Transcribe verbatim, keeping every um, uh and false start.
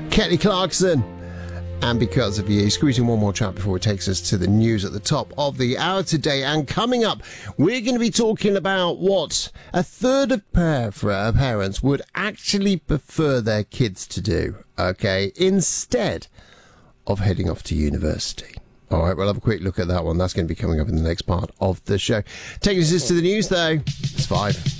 Kelly Clarkson. And Because of You. Squeezing one more chat before it takes us to the news at the top of the hour today. And coming up, we're going to be talking about what a third of parents would actually prefer their kids to do, okay, instead of heading off to university. All right, we'll have a quick look at that one. That's going to be coming up in the next part of the show. Taking us to the news, though. It's five.